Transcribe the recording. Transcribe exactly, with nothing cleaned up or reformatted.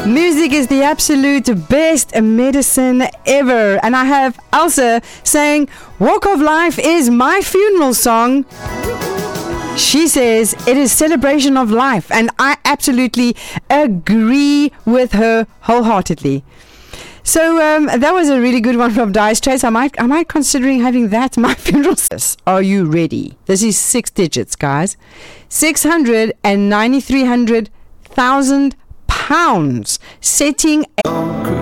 Music is the absolute best medicine ever. And I have Elsa saying, Walk of Life is my funeral song. She says it is celebration of life. And I absolutely agree with her wholeheartedly. So um, that was a really good one from Dire Straits. I might, I might considering having that my funeral. Are you ready? This is six digits, guys. Six hundred and ninety-three hundred thousand pounds, setting a